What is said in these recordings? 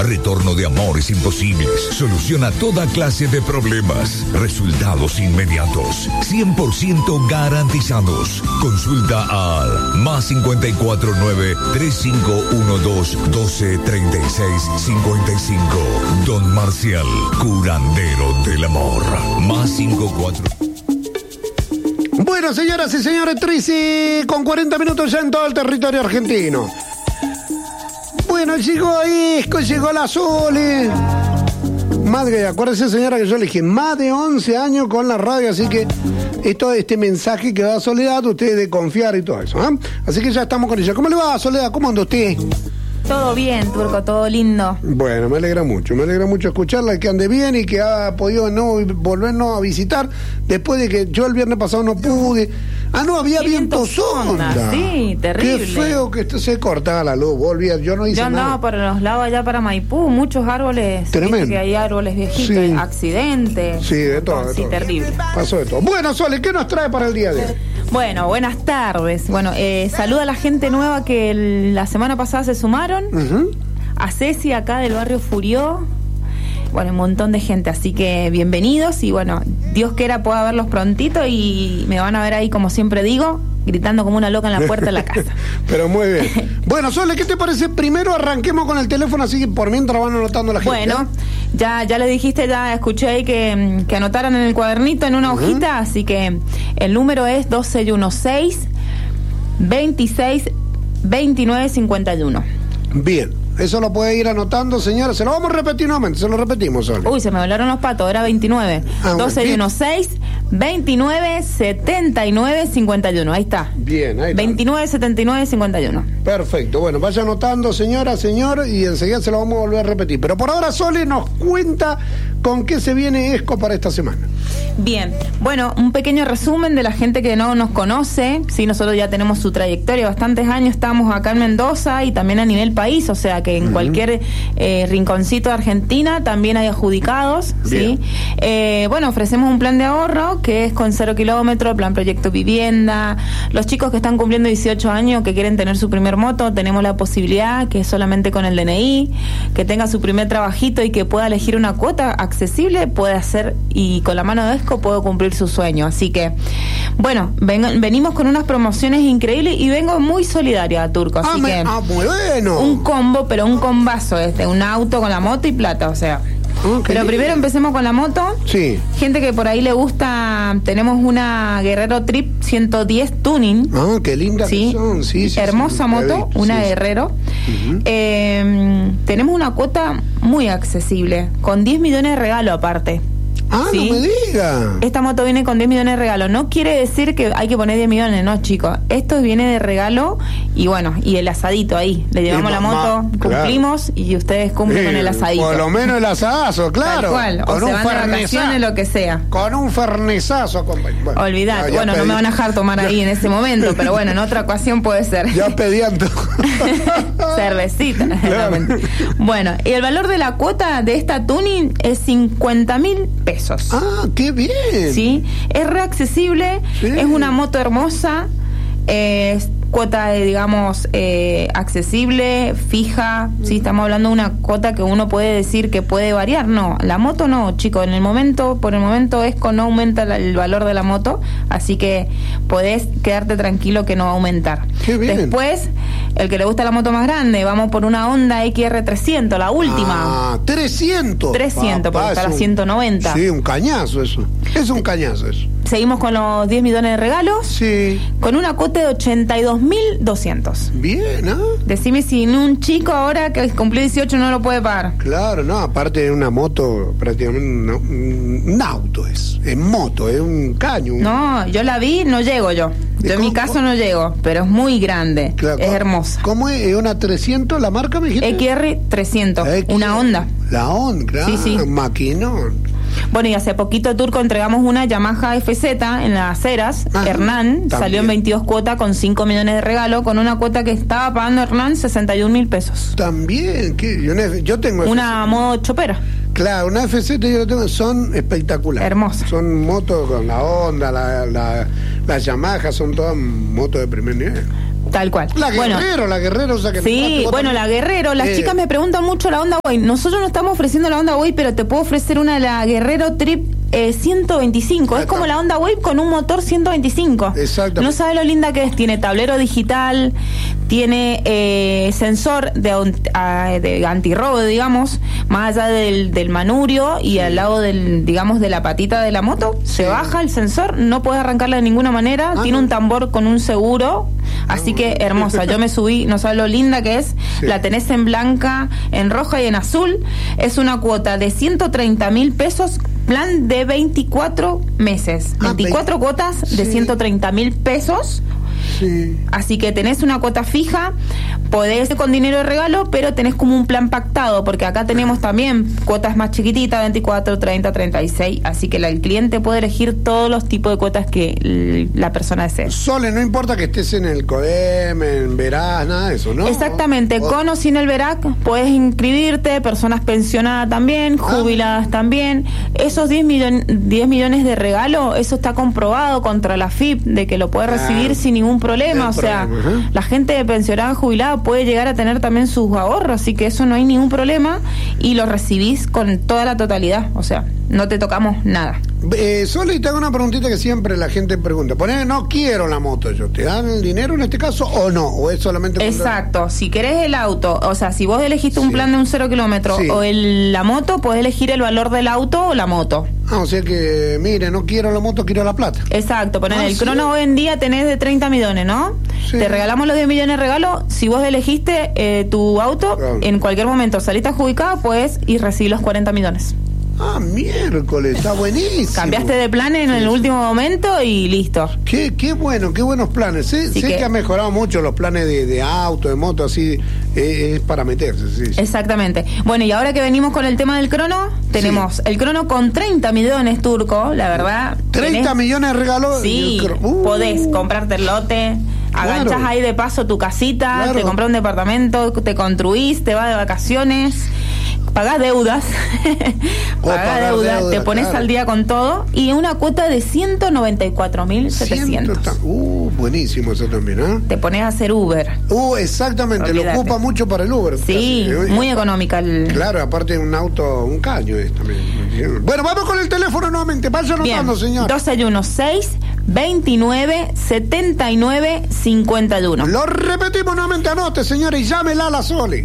retorno de amores imposibles, soluciona toda clase de problemas, resultados inmediatos, 100% garantizados. Consulta al más 549-3512-123655. Don Marcial, curandero del amor. Más 54. Bueno, señoras y señores, 13 con 40 minutos ya en todo el territorio argentino. Bueno, llegó Isco, llegó la Sole. Madre, acuérdese, señora, que yo le dije más de 11 años con la radio, así que todo este mensaje que da Soledad, usted debe confiar y todo eso, ¿eh? Así que ya estamos con ella. ¿Cómo le va, Soledad? ¿Cómo anda usted? Todo bien, Turco, todo lindo. Bueno, me alegra mucho escucharla, que ande bien y que ha podido volvernos a visitar después de que yo el viernes pasado no pude. No, había viento sonda. Sí, terrible. Qué feo que se cortaba la luz, volvía, yo no hice nada. Yo andaba para los lados allá para Maipú, muchos árboles. Tremendo. Que hay árboles viejitos, sí. Accidentes. Sí, de todo. Sí, terrible. Pasó de todo. Bueno, Sole, ¿qué nos trae para el día de hoy? Bueno, buenas tardes. Bueno, saluda a la gente nueva que la semana pasada se sumaron. Uh-huh. A Ceci acá del barrio Furió. Bueno, un montón de gente, así que bienvenidos. Y bueno, Dios quiera pueda verlos prontito y me van a ver ahí, como siempre digo, gritando como una loca en la puerta de la casa. Pero muy bien. Bueno, Sole, ¿qué te parece? Primero arranquemos con el teléfono, así que por mientras van anotando la gente. Bueno, ya le dijiste, ya escuché ahí que anotaran en el cuadernito, en una hojita, así que el número es 1216-26-29-51. Bien. Eso lo puede ir anotando, señora. Se lo vamos a repetir nuevamente, se lo repetimos, Sole. Uy, se me volaron los patos, era 29. 1216-29-79-51. Ahí está. Bien, ahí está. 29-79-51. Perfecto. Bueno, vaya anotando, señora, señor, y enseguida se lo vamos a volver a repetir. Pero por ahora, Sole nos cuenta con qué se viene ESCO para esta semana. Bien, bueno, un pequeño resumen de la gente que no nos conoce. Sí, nosotros ya tenemos su trayectoria, bastantes años estamos acá en Mendoza y también a nivel país, o sea que en cualquier rinconcito de Argentina también hay adjudicados. ¿Sí? Bueno, ofrecemos un plan de ahorro que es con 0 kilómetros, plan proyecto vivienda. Los chicos que están cumpliendo 18 años que quieren tener su primer moto, tenemos la posibilidad que solamente con el DNI, que tenga su primer trabajito y que pueda elegir una cuota accesible, puede hacer, y con la mano de ESCO puedo cumplir su sueño. Así que, bueno, venimos con unas promociones increíbles y vengo muy solidaria, Turco. Así que bueno. un combo, pero un combazo un auto con la moto y plata, o sea. Pero primero empecemos con la moto. Sí. Gente que por ahí le gusta, tenemos una Guerrero Trip 110 Tuning. Qué linda que son. Sí, hermosa moto, una Guerrero. Uh-huh. Tenemos una cuota muy accesible, con 10 millones de regalo aparte. ¿Sí? No me diga. Esta moto viene con 10 millones de regalo. No quiere decir que hay que poner 10 millones, no, chicos. Esto viene de regalo y bueno, y el asadito ahí. Le llevamos la moto, cumplimos, claro. Y ustedes cumplen con el asadito. Por lo menos el asadazo, claro. Tal cual. Con o se van de vacaciones, lo que sea. Con un fernesazo. Bueno, olvidate. Bueno, no me van a dejar tomar ahí en ese momento, pero bueno, en otra ocasión puede ser. Ya pedían todo. Cervecita. Claro. Bueno, y el valor de la cuota de esta tuning es 50.000 pesos. Qué bien. Sí, es reaccesible, sí. Es una moto hermosa, cuota, digamos, accesible, fija. Sí, estamos hablando de una cuota que uno puede decir que puede variar. No, la moto no, chicos. Por el momento ESCO no aumenta el valor de la moto, así que podés quedarte tranquilo que no va a aumentar. Qué bien. Después, el que le gusta la moto más grande, vamos por una Honda XR300, la última. 300. 300, porque está la 190. Sí, un cañazo eso. Es un cañazo eso. Seguimos con los 10 millones de regalos. Sí. Con una cuota de 82.200. Bien, ¿ah? Decime si un chico ahora que cumplió 18 no lo puede pagar. Claro, no, aparte de una moto, prácticamente un auto es moto, es un caño. No, yo la vi, no llego yo. Yo en mi caso no llego, pero es muy grande, claro, es hermosa. ¿Cómo es? ¿Es una 300 la marca, me dijiste? XR300, una Honda. La Honda, claro, sí. Maquinón. Bueno, y hace poquito, Turco, entregamos una Yamaha FZ en las Heras. Hernán también salió en 22 cuotas con 5 millones de regalo, con una cuota que estaba pagando Hernán 61.000 pesos. También, yo tengo una modo chopera. Claro, una FZ yo lo tengo, son espectaculares. Hermosas. Son motos con la Honda, la Yamaha, son todas motos de primer nivel. Tal cual. La Guerrero, o sea que sí, bueno, la Guerrero, las chicas me preguntan mucho la Honda Wave. Nosotros no estamos ofreciendo la Honda Wave, pero te puedo ofrecer una de la Guerrero Trip 125. Es como la Honda Wave con un motor 125. Exacto. No sabes lo linda que es. Tiene tablero digital, tiene sensor de antirrobo, digamos, más allá del manurio y al lado digamos, de la patita de la moto. Se baja el sensor, no puedes arrancarla de ninguna manera. Tiene un tambor con un seguro. Así que hermosa, yo me subí, no sabes lo linda que es, la tenés en blanca, en roja y en azul. Es una cuota de 130.000 pesos, plan de 24 meses, 24 cuotas de 130.000 pesos. Sí. Así que tenés una cuota fija, podés con dinero de regalo, pero tenés como un plan pactado, porque acá tenemos también cuotas más chiquititas, 24, 30, 36, así que el cliente puede elegir todos los tipos de cuotas que la persona desee. Sole, no importa que estés en el CODEM, en Veraz, nada de eso, ¿no? Exactamente, con o sin el Verac puedes inscribirte, personas pensionadas también, jubiladas también. Esos 10 millones de regalo, eso está comprobado contra la FIP, de que lo puedes recibir sin ningún problema, o sea, la gente pensionada, jubilada puede llegar a tener también sus ahorros, así que eso no hay ningún problema y lo recibís con toda la totalidad, o sea, no te tocamos nada. Solo y te hago una preguntita que siempre la gente pregunta, ponele, no quiero la moto, ¿te dan el dinero en este caso o no? ¿O es solamente Exacto, si querés el auto, o sea, si vos elegiste un plan de un 0 kilómetro o la moto, podés elegir el valor del auto o la moto. O sea que, mire, no quiero la moto, quiero la plata. Exacto, ponele, el Crono hoy en día tenés de 30 millones, ¿no? Sí. Te regalamos los 10 millones de regalo. Si vos elegiste tu auto, en cualquier momento saliste adjudicado, puedes ir a recibir los 40 millones. Miércoles, está buenísimo. Cambiaste de plan en el último momento y listo. Qué bueno, qué buenos planes. Sé que ha mejorado mucho los planes de auto, de moto, así, es para meterse. Sí. Exactamente. Bueno, y ahora que venimos con el tema del Crono, tenemos el Crono con 30 millones, Turco, la verdad. 30 millones de regalos. Sí, podés comprarte el lote. Aganchás ahí de paso tu casita, te compras un departamento, te construís, te vas de vacaciones, pagás deudas, te pones al día con todo y una cuota de 194.700. Buenísimo eso también, ¿eh? Te pones a hacer Uber. Exactamente, olvídate. Lo ocupa mucho para el Uber. Sí, casi, muy económica. Claro, aparte un auto, un caño es también. Bueno, vamos con el teléfono nuevamente, vaya anotando, señor. 216-29-79-51. Lo repetimos nuevamente, anote, señora, y llámela a la Sole.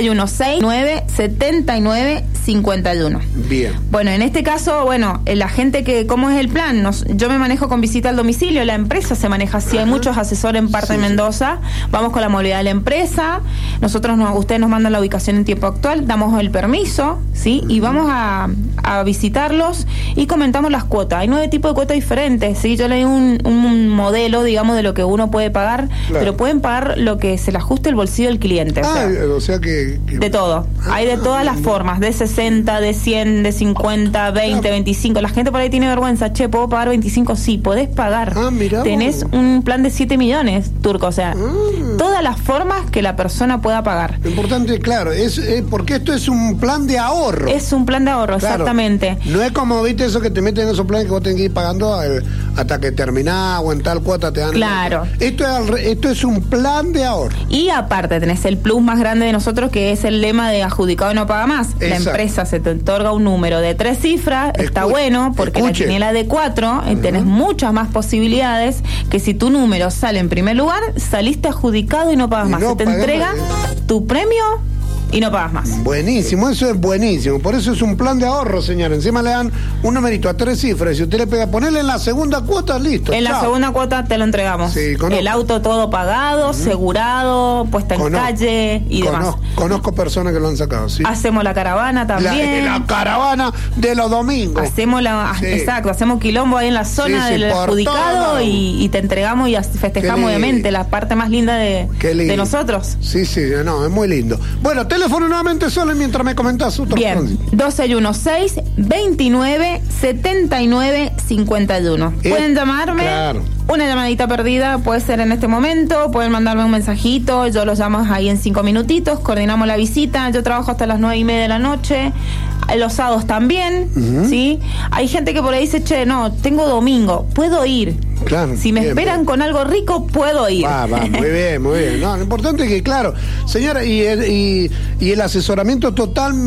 216-979-51. Bien. Bueno, en este caso, la gente ¿cómo es el plan? Yo me manejo con visita al domicilio, la empresa se maneja así, hay muchos asesores en parte de Mendoza, vamos con la movilidad de la empresa, ustedes nos mandan la ubicación en tiempo actual, damos el permiso, ¿sí? Y vamos a visitarlos y comentamos las cuotas. Hay 9 tipos de cuotas diferentes, ¿sí? Yo leí un modelo, digamos, de lo que uno puede pagar, pero pueden pagar lo que se le ajuste el bolsillo del cliente. O sea que de todo. Hay de todas las formas, de 60, de 100, de 50, 20, 25. La gente por ahí tiene vergüenza, ¿puedo pagar 25? Sí, podés pagar. Tenés un plan de 7 millones, Turco, o sea, todas las formas que la persona pueda pagar. Lo importante, claro, es porque esto es un plan de ahorro. Es un plan de ahorro, exactamente. No es como, viste, eso que te meten en esos planes que vos tenés que ir pagando hasta que terminás o en tal cuota te dan. Claro. Esto es un plan de ahorro. Y aparte tenés el plus más grande de nosotros, que es el lema de adjudicado no paga más. Exacto. La empresa se te otorga un número de 3 cifras, está bueno, porque la quiniela de 4, tenés muchas más posibilidades que si tu número sale en primer lugar, saliste adjudicado y no pagas más. Se te entrega tu premio y no pagas más. Buenísimo, eso es buenísimo. Por eso es un plan de ahorro, señor. Encima le dan un numerito a 3 cifras. Si usted le pega, ponerle en la segunda cuota, listo. En la segunda cuota te lo entregamos. Sí, el auto todo pagado, asegurado, puesta en calle y demás. Conozco personas que lo han sacado, sí. Hacemos la caravana también. La caravana de los domingos. Exacto, hacemos quilombo ahí en la zona del adjudicado y te entregamos y festejamos, obviamente, la parte más linda de nosotros. Sí, es muy lindo. Bueno, teléfono nuevamente, solo mientras me comentás otro. Bien, 216-29-79-51. ¿Pueden llamarme? Claro. una llamadita perdida puede ser en este momento, pueden mandarme un mensajito, yo los llamo ahí en 5 minutitos, coordinamos la visita, yo trabajo hasta las 9:30 de la noche, los sábados también, ¿sí? Hay gente que por ahí dice, che, no, tengo domingo, puedo ir. Claro, si me esperan con algo rico, puedo ir. Va, muy bien, muy bien. No, lo importante es que, claro, señora, y el asesoramiento total